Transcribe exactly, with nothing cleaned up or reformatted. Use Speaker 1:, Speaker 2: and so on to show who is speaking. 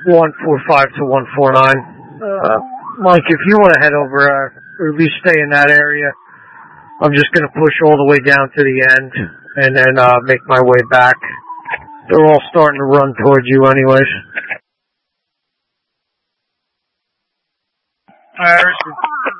Speaker 1: one four five to one four nine. Uh, Mike, if you want to head over, uh, or at least stay in that area, I'm just going to push all the way down to the end and then uh, make my way back. They're all starting to run towards you anyways.
Speaker 2: Harrison.